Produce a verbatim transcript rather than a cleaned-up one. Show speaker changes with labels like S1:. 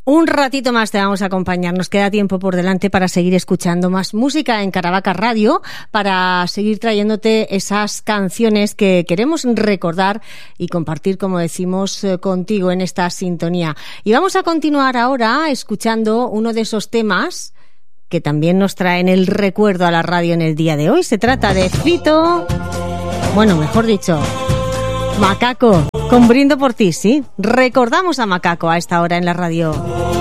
S1: Un ratito más te vamos a acompañar. Nos queda tiempo por delante para seguir escuchando más música en Caravaca Radio, para seguir trayéndote esas canciones que queremos recordar y compartir, como decimos, contigo en esta sintonía. Y vamos a continuar ahora escuchando uno de esos temas que también nos traen el recuerdo a la radio en el día de hoy. Se trata de Fito, bueno, mejor dicho, Macaco, con Brindo por ti, sí. Recordamos a Macaco a esta hora en la radio.